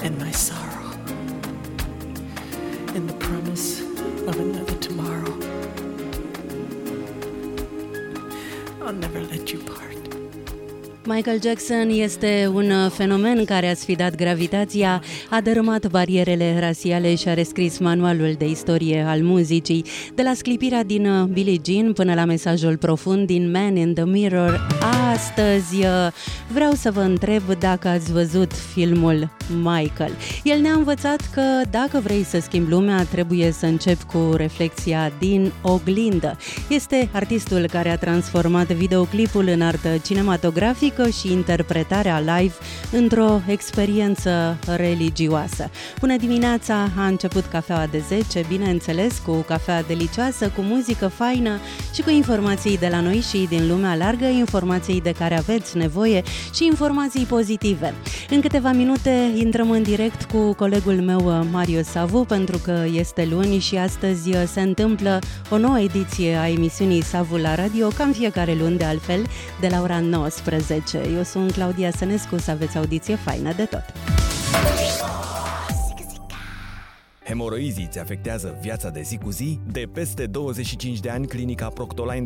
and my sorrow in the promise of another tomorrow. I'll never let you part. Michael Jackson este un fenomen care a sfidat gravitația, a dărâmat barierele rasiale și a rescris manualul de istorie al muzicii, de la sclipirea din Billie Jean până la mesajul profund din Man in the Mirror. Astăzi vreau să vă întreb dacă ați văzut filmul Michael. El ne-a învățat că dacă vrei să schimbi lumea, trebuie să începi cu reflexia din oglindă. Este artistul care a transformat videoclipul în artă cinematografică și interpretarea live într-o experiență religioasă. Bună dimineața! A început Cafeaua de 10, bineînțeles, cu cafea delicioasă, cu muzică faină și cu informații de la noi și din lumea largă, informații de care aveți nevoie și informații pozitive. În câteva minute intrăm în direct cu colegul meu Mario Savu, pentru că este luni și astăzi se întâmplă o nouă ediție a emisiunii Savu la radio, ca în fiecare luni de altfel, de la ora 19. Eu sunt Claudia Sănescu, să aveți audiție faină de tot. Hemoroizii îți afectează viața de zi cu zi? De peste 25 de ani, clinica Proctoline